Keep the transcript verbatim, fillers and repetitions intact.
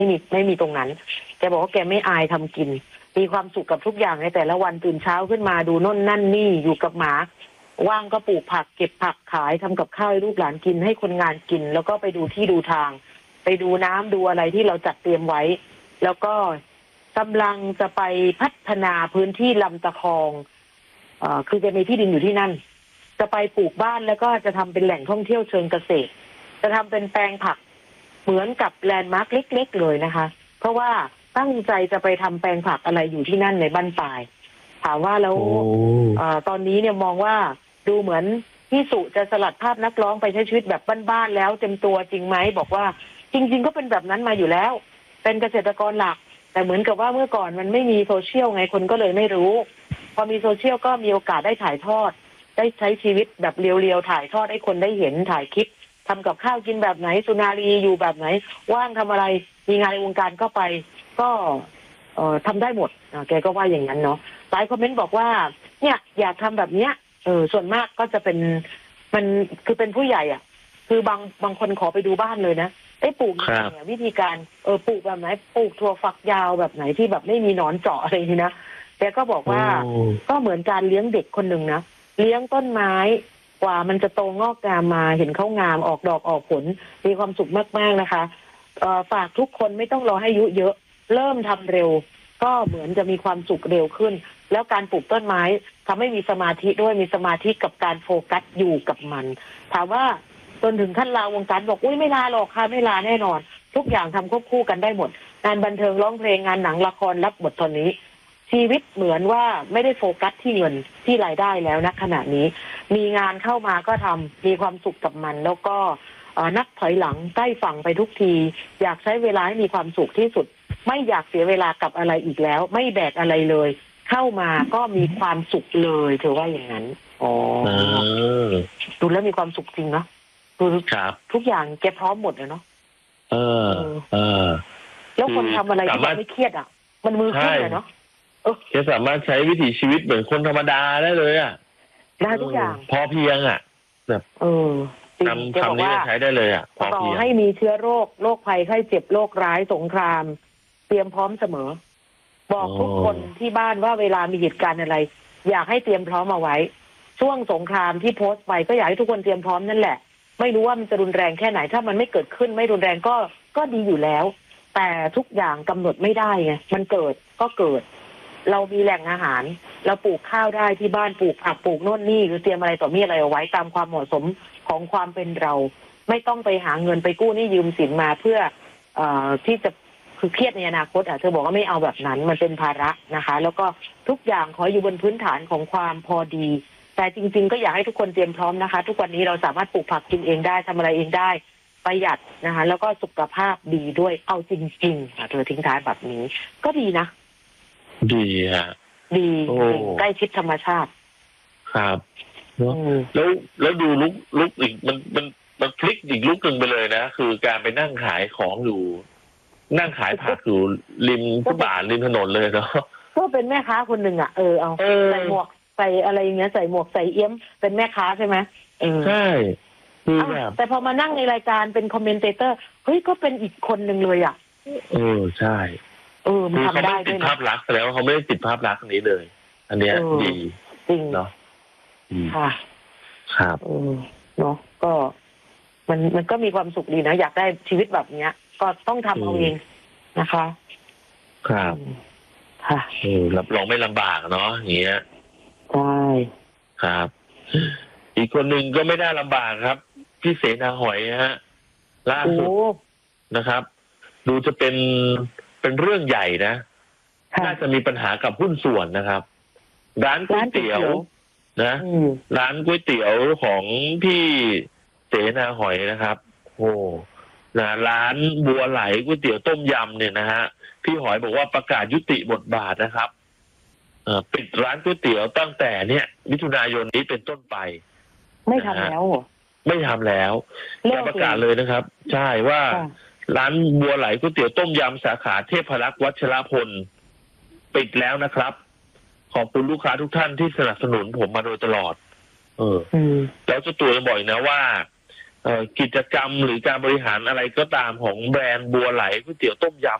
ไม่มีไม่มีตรงนั้นแกบอกว่าแกไม่อายทำกินมีความสุขกับทุกอย่างในแต่ละวันตื่นเช้าขึ้นมาดูโน่นนั่นนี่อยู่กับหมาว่างก็ปลูกผักเก็บผักขายทำกับข้าวให้ลูกหลานกินให้คนงานกินแล้วก็ไปดูที่ดูทางไปดูน้ำดูอะไรที่เราจัดเตรียมไว้แล้วก็กำลังจะไปพัฒนาพื้นที่ลำตะคองเอ่อคือจะมีที่ดินอยู่ที่นั่นจะไปปลูกบ้านแล้วก็จะทำเป็นแหล่งท่องเที่ยวเชิงเกษตรจะทำเป็นแปลงผักเหมือนกับแลนด์มาร์คเล็กๆเลยนะคะเพราะว่าตั้งใจจะไปทำแปลงผักอะไรอยู่ที่นั่นในบ้านปลายถามว่าแล้วเอ่อตอนนี้เนี่ยมองว่าดูเหมือนพี่สุจะสลัดภาพนักร้องไปใช้ชีวิตแบบบ้านๆแล้วเต็มตัวจริงไหมบอกว่าจริงๆก็เป็นแบบนั้นมาอยู่แล้วเป็นเกษตรกรหลักแต่เหมือนกับว่าเมื่อก่อนมันไม่มีโซเชียลไงคนก็เลยไม่รู้พอมีโซเชียลก็มีโอกาสได้ถ่ายทอดได้ใช้ชีวิตแบบเรียวๆถ่ายทอดให้คนได้เห็นถ่ายคลิปทำกับข้าวกินแบบไหนสุนารีอยู่แบบไหนว่างทำอะไรมีงานในวงการก็ไปก็เอ่อทำได้หมดแกก็ว่าอย่างนั้นเนาะหลายคอมเมนต์บอกว่าเนี่ยอยากทำแบบเนี้ยเออส่วนมากก็จะเป็นมันคือเป็นผู้ใหญ่อ่ะคือบางบางคนขอไปดูบ้านเลยนะไอ้ปลูกยังไงเนี่ยวิธีการเออปลูกแบบไหนปลูกถั่วฝักยาวแบบไหนที่แบบไม่มีหนอนเจาะอะไรนี่นะแกก็บอกว่าก็เหมือนการเลี้ยงเด็กคนหนึ่งนะเลี้ยงต้นไม้กว่ามันจะโตงอกงามมาเห็นเขางามออกดอกออกผลมีความสุขมากๆนะคะเอ่อฝากทุกคนไม่ต้องรอให้อายุเยอะเริ่มทำเร็วก็เหมือนจะมีความสุขเร็วขึ้นแล้วการปลูกต้นไม้ทำให้มีสมาธิด้วยมีสมาธิกับการโฟกัสอยู่กับมันถามว่าจนถึงขั้นลาวงการบอกอุ้ยไม่ลาหรอกค่ะไม่ลาแน่นอนทุกอย่างทำควบคู่กันได้หมดงานบันเทิงร้องเพลงงานหนังละครรับบทตอนนี้ชีวิตเหมือนว่าไม่ได้โฟกัสที่เงินที่รายได้แล้วณขณะนี้มีงานเข้ามาก็ทำมีความสุขกับมันแล้วก็นับถอยหลังใกล้ฝั่งไปทุกทีอยากใช้เวลาให้มีความสุขที่สุดไม่อยากเสียเวลากับอะไรอีกแล้วไม่แบกอะไรเลยเข้ามาก็มีความสุขเลยเธอว่าอย่างนั้นอ๋อดูแล้วมีความสุขจริงเนาะดูทุกอย่างแกพร้อมหมดเลยเนาะเออเออแล้วคนทำอะไรที่ไม่เครียดอ่ะมันมือขึ้นเลยเนาะแกสามารถใช้วิถีชีวิตเหมือนคนธรรมดาได้เลยอ่ะได้ทุกอย่างพอเพียงอ่ะแบบเออทำคำนี้ใช้ได้เลยอ่ะพอเพียงให้มีเชื้อโรคโรคภัยไข้เจ็บโรคร้ายสงครามเตรียมพร้อมเสมอบอกทุกคนที่บ้านว่าเวลามีเหตุการณ์อะไรอยากให้เตรียมพร้อมเอาไว้ช่วงสงครามที่โพสต์ไปก็อยากให้ทุกคนเตรียมพร้อมนั่นแหละไม่รู้ว่ามันจะรุนแรงแค่ไหนถ้ามันไม่เกิดขึ้นไม่รุนแรงก็ก็ดีอยู่แล้วแต่ทุกอย่างกำหนดไม่ได้ไงมันเกิดก็เกิดเรามีแหล่งอาหารเราปลูกข้าวได้ที่บ้านปลูกผักปลูกโน่นนี่หรือเตรียมอะไรต่อมีอะไรเอาไว้ตามความเหมาะสมของความเป็นเราไม่ต้องไปหาเงินไปกู้หนี้ยืมสินมาเพื่อเอ่อที่จะคือเครียดในอนาคตอ่ะเธอบอกว่าไม่เอาแบบนั้นมันเป็นภาระนะคะแล้วก็ทุกอย่างขออยู่บนพื้นฐานของความพอดีแต่จริงๆก็อยากให้ทุกคนเตรียมพร้อมนะคะทุกวันนี้เราสามารถปลูกผักกินเองได้ทำอะไรเองได้ประหยัดนะคะแล้วก็สุขภาพดีด้วยเอาจริงๆเธอทิ้งท้ายแบบนี้ก็ดีนะดีฮะดีใกล้ชิดธรรมชาติครับแล้วแล้วดูลุกลุกอีกมันมันมันพลิกอีกลุกหนึ่งไปเลยนะคือการไปนั่งขายของอยู่นั่งขายผักอยู่ริมฟุตบาทริมถนนเลยเนาะก็เป็นแม่ค้าคนหนึ่งอ่ะเออเอาใส่หมวกใส่อะไรอย่างเงี้ยใส่หมวกใส่เอี้ยมเป็นแม่ค้าใช่ไหมเออใช่แต่พอมานั่งในรายการเป็นคอมเมนเตเตอร์เฮ้ยก็เป็นอีกคนหนึ่งเลยอ่ะเออใช่เออมันทำได้ด้วยนะเขาไม่ติดภาพลักษณ์แล้วเขาไม่ได้ติดภาพลักษณ์นี้เลยอันเนี้ยดีจริงเนาะค่ะครับเออเนาะก็มันมันก็มีความสุขดีนะอยากได้ชีวิตแบบเนี้ยก็ต้องทำเอาเองนะคะครับค่ะเออรับรองไม่ลำบากเนาะอย่างเงี้ยใช่ครับอีกคนหนึ่งก็ไม่ได้ลำบากครับพี่เสนาหอยฮะล่าสุดนะครับ ดูจะเป็นเป็นเรื่องใหญ่นะน่าจะมีปัญหากับหุ้นส่วนนะครับร้านก๋วยเตี๋ยวนะร้านก๋วยเตี๋ยวของพี่เสนาหอยนะครับโอ้นะร้านบัวไหลก๋วยเตี๋ยวต้มยำเนี่ยนะฮะพี่หอยบอกว่าประกาศยุติบทบาทนะครับเอ่อปิดร้านก๋วยเตี๋ยวตั้งแต่เนี่ยมิถุนายนนี้เป็นต้นไปไม่ทำแล้วไม่ทำแล้วจะประกาศเลยนะครับใช่ว่าร้านบัวไหลก๋วยเตี๋ยวต้มยำสาขาเทพรักษ์วัชรพลปิดแล้วนะครับขอบคุณลูกค้าทุกท่านที่สนับสนุนผมมาโดยตลอดเออแล้วเจ้าตัวจะบอกนะว่าเอ่อกิจกรรมหรือการบริหารอะไรก็ตามของแบรนด์บัวไหลก๋วยเตี๋ยวต้มยำ